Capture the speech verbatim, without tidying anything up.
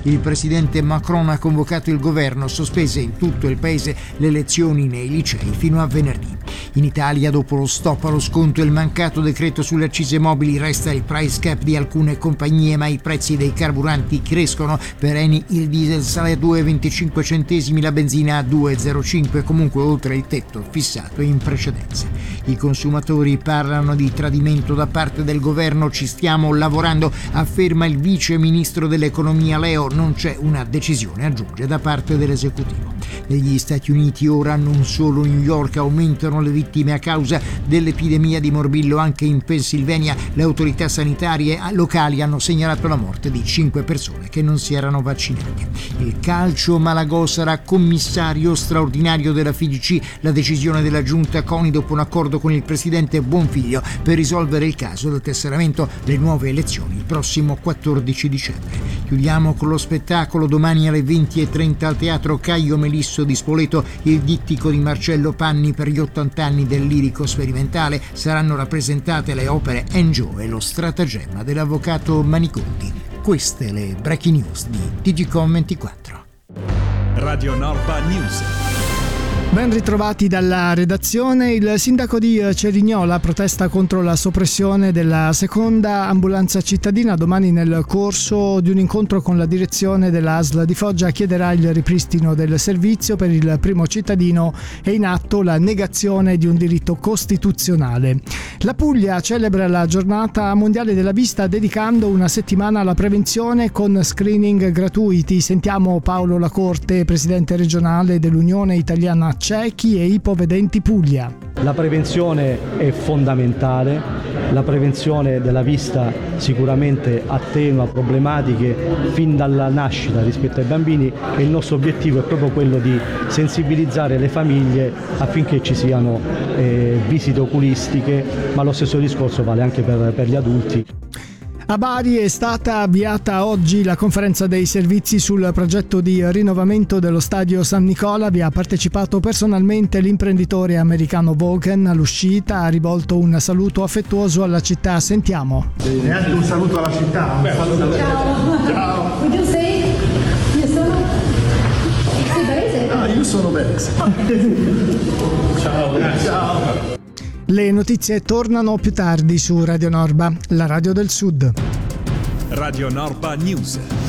Il presidente Macron ha convocato il governo, sospese in tutto il paese le lezioni nei licei fino a venerdì. In Italia, dopo lo stop allo sconto e il mancato decreto sulle accise mobili, resta il price cap di alcune compagnie, ma i prezzi dei carburanti crescono. Per Eni il diesel sale a due virgola venticinque centesimi, la benzina a due virgola zero cinque, comunque oltre il tetto fissato in precedenza. I consumatori parlano di tradimento da parte del governo. Ci stiamo lavorando, afferma il vice ministro dell'economia Leo. Non c'è una decisione, aggiunge, da parte dell'esecutivo. Negli Stati Uniti ora non solo New York aumentano le vittime a causa dell'epidemia di morbillo, anche in Pennsylvania le autorità sanitarie locali hanno segnalato la morte di cinque persone che non si erano vaccinate. Il calcio, Malagò sarà commissario straordinario della F I G C, la decisione della giunta CONI dopo un accordo con il presidente Bonfiglio per risolvere il caso del tesseramento, le nuove elezioni il prossimo quattordici dicembre. Chiudiamo con lo spettacolo. Domani alle venti e trenta al Teatro Caio Melisso di Spoleto il dittico di Marcello Panni per gli ottanta anni del lirico sperimentale. Saranno rappresentate le opere Enjo e lo stratagemma dell'avvocato Maniconti. Queste le breaking news di T G Com ventiquattro. Radio Norba News. Ben ritrovati dalla redazione. Il sindaco di Cerignola protesta contro la soppressione della seconda ambulanza cittadina. Domani, nel corso di un incontro con la direzione dell'A S L di Foggia, chiederà il ripristino del servizio. Per il primo cittadino è in atto la negazione di un diritto costituzionale. La Puglia celebra la giornata mondiale della vista dedicando una settimana alla prevenzione con screening gratuiti. Sentiamo Paolo Lacorte, presidente regionale dell'Unione Italiana Ciechi e Ipovedenti Puglia. La prevenzione è fondamentale, la prevenzione della vista sicuramente attenua problematiche fin dalla nascita rispetto ai bambini e il nostro obiettivo è proprio quello di sensibilizzare le famiglie affinché ci siano eh, visite oculistiche, ma lo stesso discorso vale anche per, per gli adulti. A Bari è stata avviata oggi la conferenza dei servizi sul progetto di rinnovamento dello stadio San Nicola. Vi ha partecipato personalmente l'imprenditore americano Vulcan. All'uscita ha rivolto un saluto affettuoso alla città. Sentiamo. E anche un saluto alla città. Un saluto. Ciao. Ciao. Would you say io sono? Sei barese? Ah, io sono barese. Ciao, grazie. Ciao. Le notizie tornano più tardi su Radio Norba, la radio del Sud. Radio Norba News.